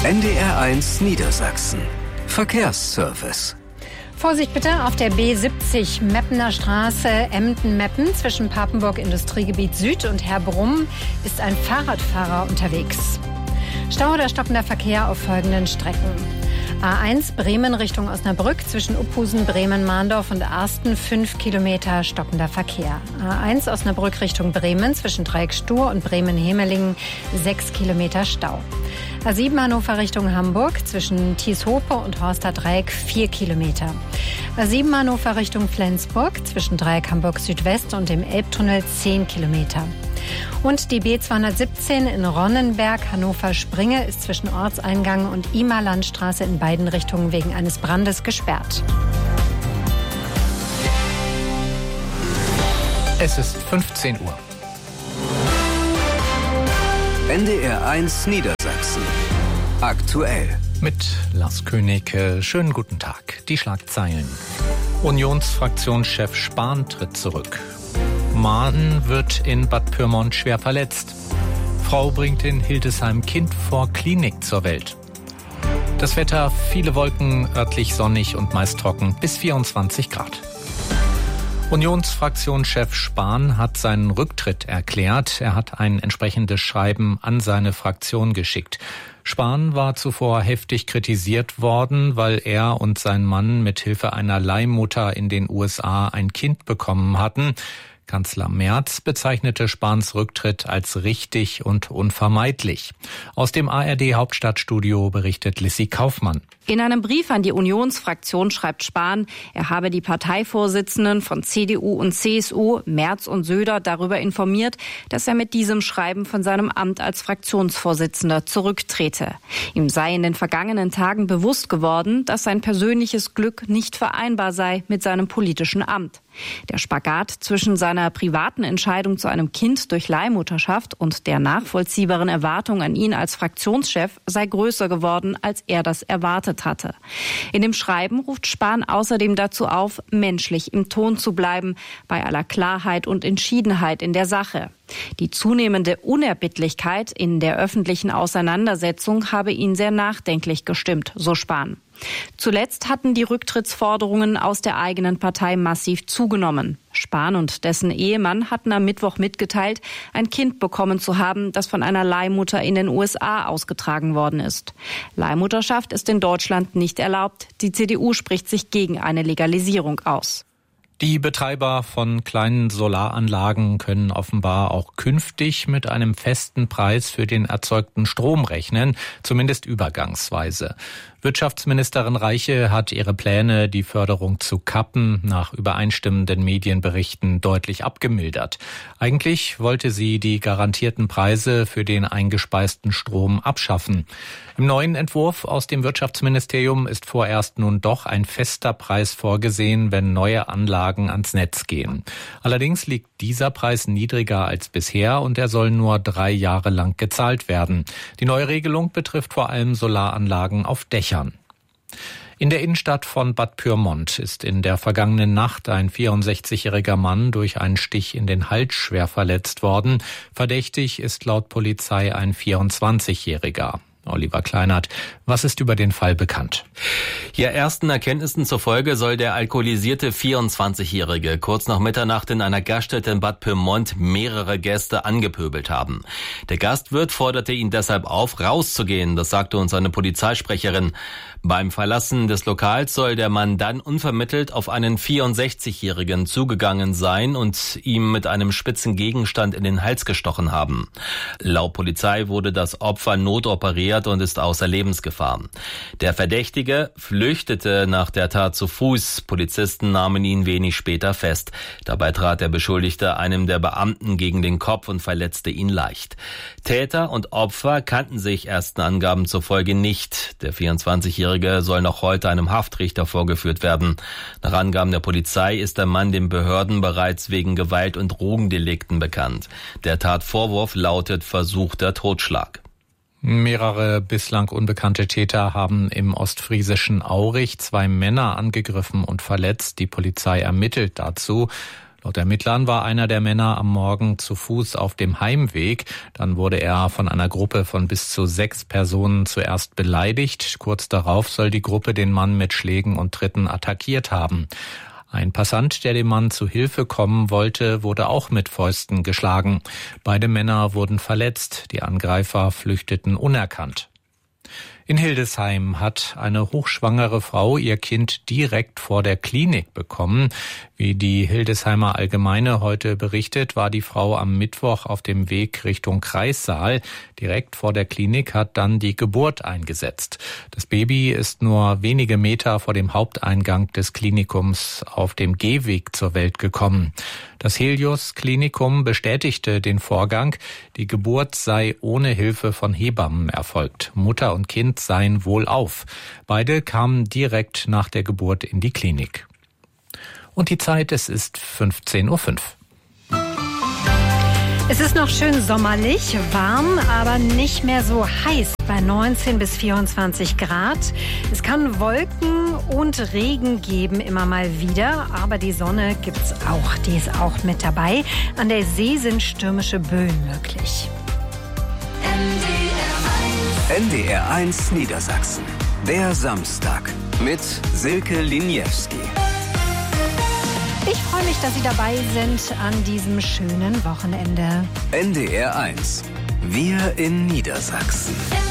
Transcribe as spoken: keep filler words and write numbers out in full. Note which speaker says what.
Speaker 1: N D R eins Niedersachsen. Verkehrsservice.
Speaker 2: Vorsicht bitte auf der B siebzig Meppener Straße, Emden-Meppen. Zwischen Papenburg Industriegebiet Süd und Herbrum ist ein Fahrradfahrer unterwegs. Stau oder stockender Verkehr auf folgenden Strecken. A eins Bremen Richtung Osnabrück zwischen Uphusen, Bremen, Mahndorf und Arsten fünf Kilometer stockender Verkehr. A eins Osnabrück Richtung Bremen zwischen Dreieck-Stur und Bremen-Hemelingen sechs Kilometer Stau. A sieben Hannover Richtung Hamburg zwischen Thieshope und Horster Dreieck vier Kilometer. A sieben Hannover Richtung Flensburg zwischen Dreieck Hamburg Südwest und dem Elbtunnel zehn Kilometer. Und die B zweihundertsiebzehn in Ronnenberg, Hannover-Springe, ist zwischen Ortseingang und Ima-Landstraße in beiden Richtungen wegen eines Brandes gesperrt.
Speaker 3: Es ist fünfzehn Uhr.
Speaker 1: N D R eins Niedersachsen. Aktuell.
Speaker 3: Mit Lars König. Schönen guten Tag. Die Schlagzeilen. Unionsfraktionschef Spahn tritt zurück. Mann wird in Bad Pyrmont schwer verletzt. Frau bringt in Hildesheim Kind vor Klinik zur Welt. Das Wetter, viele Wolken, örtlich sonnig und meist trocken, bis vierundzwanzig Grad. Unionsfraktionschef Spahn hat seinen Rücktritt erklärt. Er hat ein entsprechendes Schreiben an seine Fraktion geschickt. Spahn war zuvor heftig kritisiert worden, weil er und sein Mann mit Hilfe einer Leihmutter in den U S A ein Kind bekommen hatten. Kanzler Merz bezeichnete Spahns Rücktritt als richtig und unvermeidlich. Aus dem A R D-Hauptstadtstudio berichtet Lissy Kaufmann.
Speaker 4: In einem Brief an die Unionsfraktion schreibt Spahn, er habe die Parteivorsitzenden von C D U und C S U, Merz und Söder, darüber informiert, dass er mit diesem Schreiben von seinem Amt als Fraktionsvorsitzender zurücktrete. Ihm sei in den vergangenen Tagen bewusst geworden, dass sein persönliches Glück nicht vereinbar sei mit seinem politischen Amt. Der Spagat zwischen seiner privaten Entscheidung zu einem Kind durch Leihmutterschaft und der nachvollziehbaren Erwartung an ihn als Fraktionschef sei größer geworden, als er das erwartet hatte. In dem Schreiben ruft Spahn außerdem dazu auf, menschlich im Ton zu bleiben, bei aller Klarheit und Entschiedenheit in der Sache. Die zunehmende Unerbittlichkeit in der öffentlichen Auseinandersetzung habe ihn sehr nachdenklich gestimmt, so Spahn. Zuletzt hatten die Rücktrittsforderungen aus der eigenen Partei massiv zugenommen. Spahn und dessen Ehemann hatten am Mittwoch mitgeteilt, ein Kind bekommen zu haben, das von einer Leihmutter in den U S A ausgetragen worden ist. Leihmutterschaft ist in Deutschland nicht erlaubt. Die C D U spricht sich gegen eine Legalisierung aus.
Speaker 3: Die Betreiber von kleinen Solaranlagen können offenbar auch künftig mit einem festen Preis für den erzeugten Strom rechnen, zumindest übergangsweise. Wirtschaftsministerin Reiche hat ihre Pläne, die Förderung zu kappen, nach übereinstimmenden Medienberichten deutlich abgemildert. Eigentlich wollte sie die garantierten Preise für den eingespeisten Strom abschaffen. Im neuen Entwurf aus dem Wirtschaftsministerium ist vorerst nun doch ein fester Preis vorgesehen, wenn neue Anlagen ans Netz gehen. Allerdings liegt dieser Preis niedriger als bisher und er soll nur drei Jahre lang gezahlt werden. Die neue Regelung betrifft vor allem Solaranlagen auf Dächern. In der Innenstadt von Bad Pyrmont ist in der vergangenen Nacht ein vierundsechzigjähriger Mann durch einen Stich in den Hals schwer verletzt worden. Verdächtig ist laut Polizei ein vierundzwanzigjähriger. Oliver Kleinert, was ist über den Fall bekannt?
Speaker 5: Ja, ersten Erkenntnissen zufolge soll der alkoholisierte vierundzwanzigjährige kurz nach Mitternacht in einer Gaststätte in Bad Pyrmont mehrere Gäste angepöbelt haben. Der Gastwirt forderte ihn deshalb auf, rauszugehen, das sagte uns eine Polizeisprecherin. Beim Verlassen des Lokals soll der Mann dann unvermittelt auf einen vierundsechzigjährigen zugegangen sein und ihm mit einem spitzen Gegenstand in den Hals gestochen haben. Laut Polizei wurde das Opfer notoperiert und ist außer Lebensgefahr. Der Verdächtige flüchtete nach der Tat zu Fuß. Polizisten nahmen ihn wenig später fest. Dabei trat der Beschuldigte einem der Beamten gegen den Kopf und verletzte ihn leicht. Täter und Opfer kannten sich ersten Angaben zufolge nicht. Der vierundzwanzigjährige soll noch heute einem Haftrichter vorgeführt werden. Nach Angaben der Polizei ist der Mann den Behörden bereits wegen Gewalt- und Drogendelikten bekannt. Der Tatvorwurf lautet versuchter Totschlag.
Speaker 3: Mehrere bislang unbekannte Täter haben im ostfriesischen Aurich zwei Männer angegriffen und verletzt. Die Polizei ermittelt dazu. Laut Ermittlern war einer der Männer am Morgen zu Fuß auf dem Heimweg. Dann wurde er von einer Gruppe von bis zu sechs Personen zuerst beleidigt. Kurz darauf soll die Gruppe den Mann mit Schlägen und Tritten attackiert haben. Ein Passant, der dem Mann zu Hilfe kommen wollte, wurde auch mit Fäusten geschlagen. Beide Männer wurden verletzt. Die Angreifer flüchteten unerkannt. In Hildesheim hat eine hochschwangere Frau ihr Kind direkt vor der Klinik bekommen. Wie die Hildesheimer Allgemeine heute berichtet, war die Frau am Mittwoch auf dem Weg Richtung Kreissaal. Direkt vor der Klinik hat dann die Geburt eingesetzt. Das Baby ist nur wenige Meter vor dem Haupteingang des Klinikums auf dem Gehweg zur Welt gekommen. Das Helios-Klinikum bestätigte den Vorgang. Die Geburt sei ohne Hilfe von Hebammen erfolgt. Mutter und Kind seien wohlauf. Beide kamen direkt nach der Geburt in die Klinik. Und die Zeit, es ist fünfzehn Uhr fünf.
Speaker 2: Es ist noch schön sommerlich, warm, aber nicht mehr so heiß bei neunzehn bis vierundzwanzig Grad. Es kann Wolken und Regen geben, immer mal wieder, aber die Sonne gibt's auch, die ist auch mit dabei. An der See sind stürmische Böen möglich.
Speaker 1: N D R eins Niedersachsen. Der Samstag mit Silke Liniewski.
Speaker 2: Ich freue mich, dass Sie dabei sind an diesem schönen Wochenende.
Speaker 1: N D R eins. Wir in Niedersachsen.